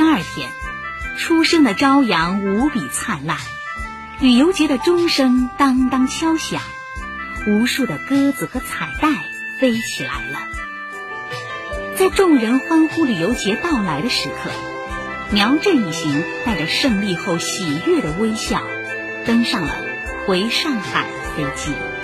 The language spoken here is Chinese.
2天，初升的朝阳无比灿烂，旅游节的钟声当当敲响，无数的鸽子和彩带飞起来了。在众人欢呼旅游节到来的时刻，苗振一行带着胜利后喜悦的微笑，登上了回上海的飞机。